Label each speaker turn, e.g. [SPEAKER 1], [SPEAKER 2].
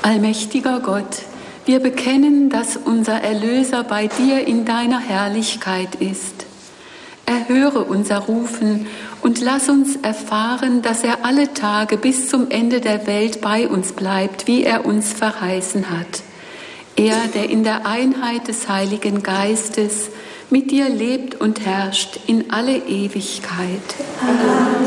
[SPEAKER 1] Allmächtiger Gott, wir bekennen, dass unser Erlöser bei dir in deiner Herrlichkeit ist. Erhöre unser Rufen und lass uns erfahren, dass er alle Tage bis zum Ende der Welt bei uns bleibt, wie er uns verheißen hat. Er, der in der Einheit des Heiligen Geistes mit dir lebt und herrscht in alle Ewigkeit. Amen.